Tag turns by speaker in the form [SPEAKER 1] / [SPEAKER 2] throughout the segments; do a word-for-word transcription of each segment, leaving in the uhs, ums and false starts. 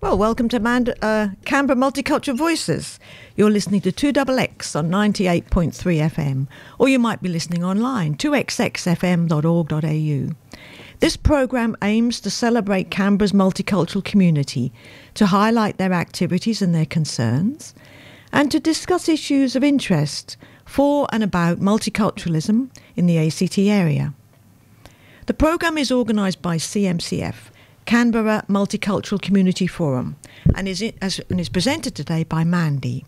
[SPEAKER 1] Well, welcome to Mand- uh, Canberra Multicultural Voices. You're listening to two X X on ninety-eight point three F M, or you might be listening online, two x x f m dot org dot a u. This programme aims to celebrate Canberra's multicultural community, to highlight their activities and their concerns, and to discuss issues of interest for and about multiculturalism in the A C T area. The programme is organised by C M C F, Canberra Multicultural Community Forum, and is, as, and is presented today by Mandy.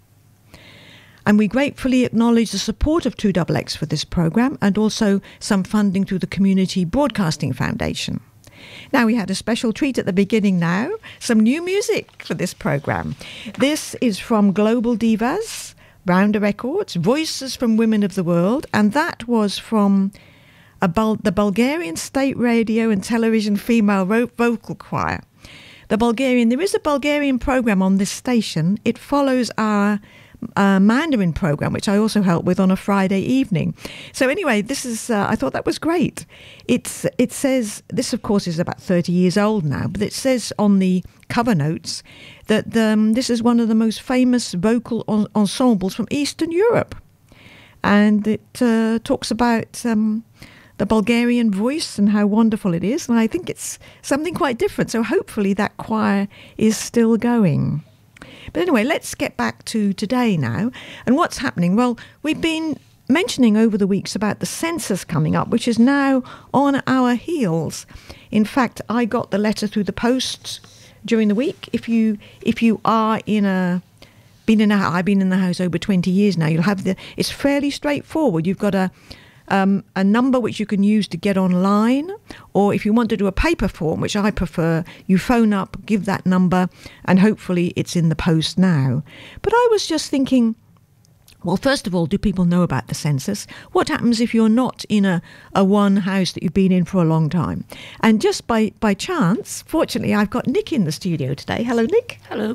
[SPEAKER 1] And we gratefully acknowledge the support of two X X for this programme, and also some funding through the Community Broadcasting Foundation. Now, we had a special treat at the beginning now, some new music for this programme. This is from Global Divas, Rounder Records, Voices from Women of the World, and that was from A Bul- the Bulgarian State Radio and Television Female Ro- Vocal Choir. The Bulgarian, there is a Bulgarian program on this station. It follows our uh, Mandarin program, which I also help with on a Friday evening. So anyway, this is, uh, I thought that was great. It's, it says, this of course is about thirty years old now, but it says on the cover notes that um, this is one of the most famous vocal en- ensembles from Eastern Europe. And it uh, talks about Um, the Bulgarian voice and how wonderful it is. And I think it's something quite different. So hopefully that choir is still going. But anyway, let's get back to today now. And what's happening? Well, we've been mentioning over the weeks about the census coming up, which is now on our heels. In fact, I got the letter through the post during the week. If you if you are in a been in a I've been in the house over twenty years now, you'll have the it's fairly straightforward. You've got a Um, a number which you can use to get online, or if you want to do a paper form, which I prefer, you phone up, give that number, and hopefully it's in the post now. But I was just thinking, well, first of all, do people know about the census? What happens if you're not in a, a one house that you've been in for a long time? And just by, by chance, fortunately, I've got Nick in the studio today. Hello, Nick.
[SPEAKER 2] Hello.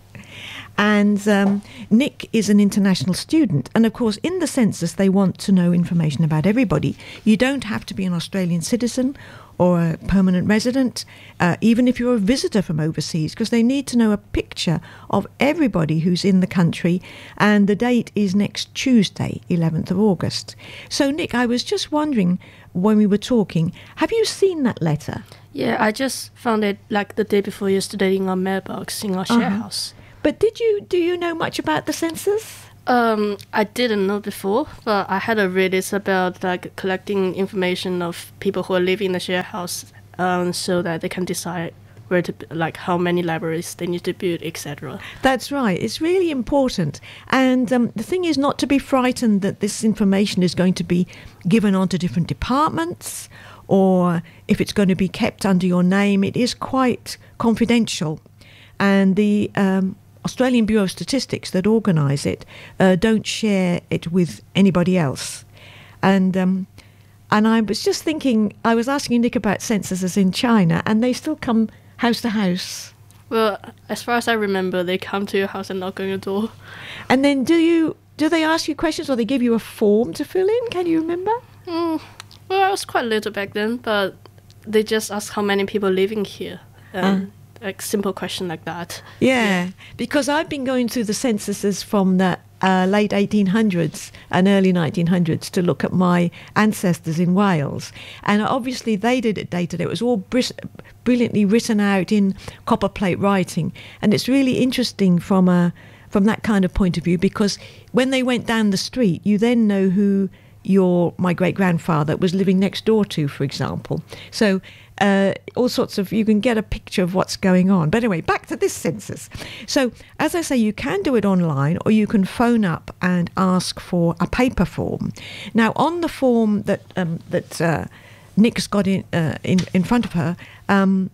[SPEAKER 1] And um, Nick is an international student. And of course, in the census, they want to know information about everybody. You don't have to be an Australian citizen or a permanent resident, uh, even if you're a visitor from overseas, because they need to know a picture of everybody who's in the country. And the date is next Tuesday, eleventh of August. So, Nick, I was just wondering, when we were talking, have you seen that letter?
[SPEAKER 2] Yeah, I just found it like the day before yesterday in our mailbox in our share
[SPEAKER 1] Uh-huh.
[SPEAKER 2] house.
[SPEAKER 1] But did you do you know much about the census?
[SPEAKER 2] Um, I didn't know before, but I had a read it's about like collecting information of people who are living in the share house, um, so that they can decide where to like how many libraries they need to build, et cetera.
[SPEAKER 1] That's right. It's really important. And um, the thing is not to be frightened that this information is going to be given on to different departments, or if it's going to be kept under your name. It is quite confidential. And the um, Australian Bureau of Statistics that organise it uh, don't share it with anybody else. And um, and I was just thinking, I was asking Nick about censuses in China, and they still come house to house.
[SPEAKER 2] Well, as far as I remember, they come to your house and knock on your door.
[SPEAKER 1] And then do you do they ask you questions, or they give you a form to fill in? Can you remember?
[SPEAKER 2] Mm, well, I was quite little back then, but they just ask how many people living here. Um,
[SPEAKER 1] Uh.
[SPEAKER 2] Like simple question like that.
[SPEAKER 1] Yeah,
[SPEAKER 2] Yeah.
[SPEAKER 1] because I've been going through the censuses from the uh, late eighteen hundreds and early nineteen hundreds to look at my ancestors in Wales. And obviously they did it dated. It was all bris- brilliantly written out in copperplate writing. And it's really interesting from a from that kind of point of view, because when they went down the street, you then know who your my great-grandfather was living next door to, for example. So uh, all sorts of, you can get a picture of what's going on. But anyway, back to this census. So as I say, you can do it online, or you can phone up and ask for a paper form. Now, on the form that um, that uh, Nick's got in, uh, in in front of her, um,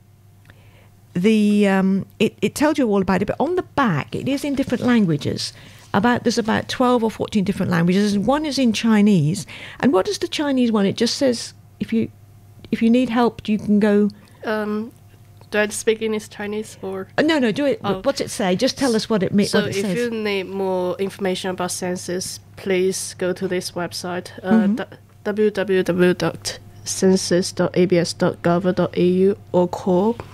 [SPEAKER 1] the um, it, it tells you all about it, but on the back, it is in different languages. About there's about twelve or fourteen different languages. One is in Chinese. And what is the Chinese one? It just says if you if you need help, you can go.
[SPEAKER 2] Um, do I speak in Chinese or?
[SPEAKER 1] Uh, no, no. Do it.
[SPEAKER 2] Oh.
[SPEAKER 1] What's it say? Just tell us what it means.
[SPEAKER 2] So
[SPEAKER 1] what it
[SPEAKER 2] if
[SPEAKER 1] says.
[SPEAKER 2] you need more information about census, please go to this website, uh,
[SPEAKER 1] Mhm.
[SPEAKER 2] d- w w w dot census dot a b s dot gov dot a u, or call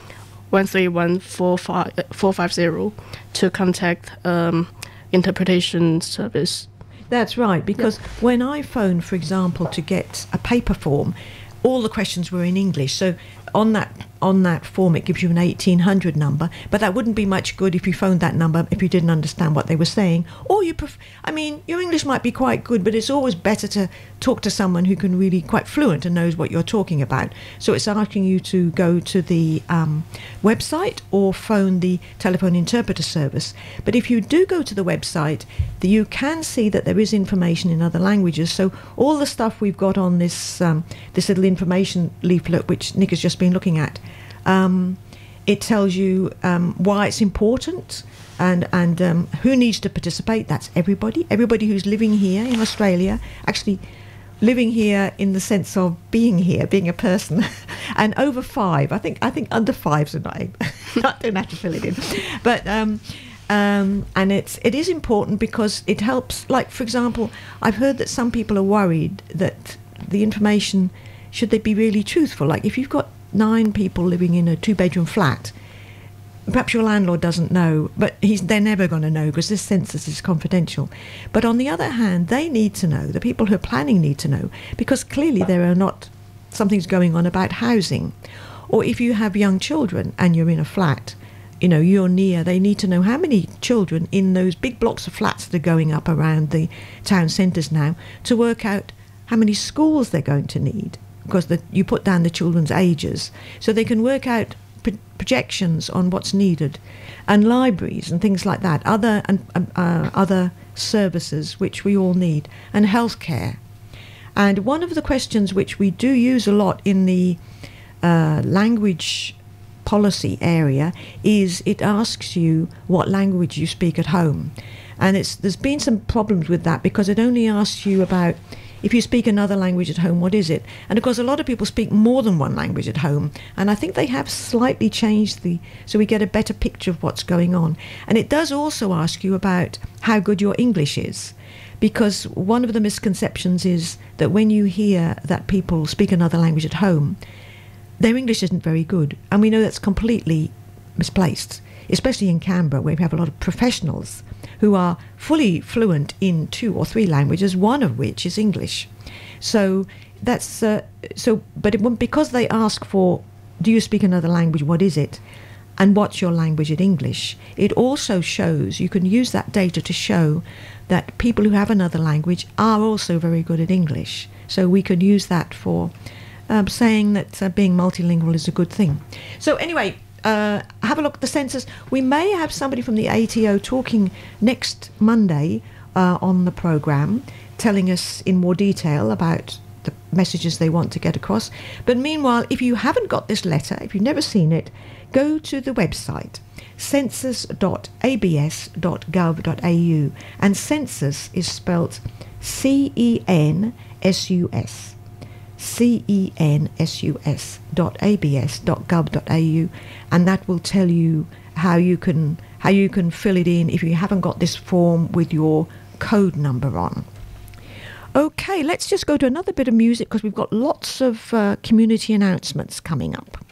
[SPEAKER 2] one three one four five zero to contact um, interpretation service.
[SPEAKER 1] That's right, because yep. when I phoned, for example, to get a paper form, all the questions were in English. So on that on that form, it gives you an eighteen hundred number, but that wouldn't be much good if you phoned that number if you didn't understand what they were saying. Or you, pref- I mean, your English might be quite good, but it's always better to talk to someone who can really quite fluent and knows what you're talking about. So it's asking you to go to the um, website or phone the telephone interpreter service. But if you do go to the website, the, you can see that there is information in other languages. So all the stuff we've got on this um, this little information leaflet, which Nick has just been looking at, Um, it tells you um, why it's important and, and um, who needs to participate. That's everybody. Everybody who's living here in Australia, actually living here in the sense of being here, being a person, and over five. I think I think under five's a name. I don't have to fill it in. But um, um, and it's it is important because it helps. Like, for example, I've heard that some people are worried that the information, should they be really truthful? Like if you've got nine people living in a two-bedroom flat, perhaps your landlord doesn't know, but he's they're never going to know because this census is confidential. But on the other hand, they need to know, the people who are planning need to know, because clearly there are not, something's going on about housing. Or if you have young children and you're in a flat, you know, you're near, they need to know how many children in those big blocks of flats that are going up around the town centres now, to work out how many schools they're going to need. Because the, you put down the children's ages, so they can work out pro- projections on what's needed, and libraries and things like that, other and uh, other services which we all need, and healthcare. And one of the questions which we do use a lot in the uh, language policy area is it asks you what language you speak at home, and it's there's been some problems with that because it only asks you about, if you speak another language at home, what is it? And of course, a lot of people speak more than one language at home. And I think they have slightly changed the, so we get a better picture of what's going on. And it does also ask you about how good your English is. Because one of the misconceptions is that when you hear that people speak another language at home, their English isn't very good. And we know that's completely misplaced, especially in Canberra, where we have a lot of professionals who are fully fluent in two or three languages, one of which is English. So that's uh, so. But it, because they ask for, do you speak another language? What is it? And what's your language in English? It also shows, you can use that data to show that people who have another language are also very good at English. So we could use that for um, saying that uh, being multilingual is a good thing. So anyway. Uh, have a look at the census. We may have somebody from the A T O talking next Monday uh, on the programme, telling us in more detail about the messages they want to get across. But meanwhile, if you haven't got this letter, if you've never seen it, go to the website census dot a b s dot gov dot a u, and census is spelt C E N S U S. C E N S U S dot A B S dot gov dot A U, and that will tell you how you can how you can fill it in if you haven't got this form with your code number on. Okay, let's just go to another bit of music because we've got lots of uh, community announcements coming up.